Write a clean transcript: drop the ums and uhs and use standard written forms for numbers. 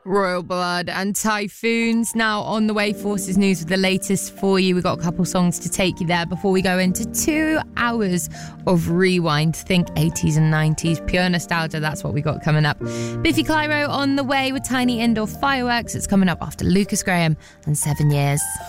Royal Blood and Typhoons. Now on the way, Forces News with the latest for you. We've got a couple songs to take you there before we go into 2 hours of rewind. Think 80s and 90s, pure nostalgia. That's what we got coming up. Biffy Clyro on the way with Tiny Indoor Fireworks. It's coming up after Lucas Graham and 7 Years.